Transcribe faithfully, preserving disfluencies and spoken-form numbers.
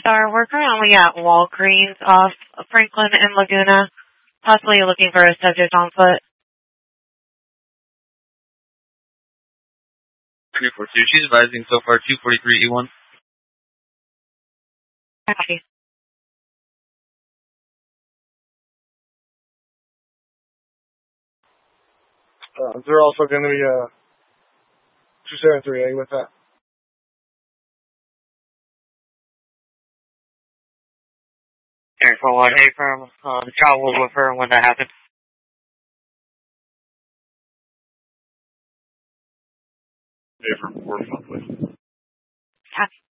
Star. We're currently at Walgreens off Franklin and Laguna, possibly looking for a subject on foot. three four two, she's advising so far two forty-three E one. Copy. Uh, they're also going to be uh, two seventy-three A with that. Air for one, hey firm, uh, the child was with her when that happened. Hey, from four, please. Copy.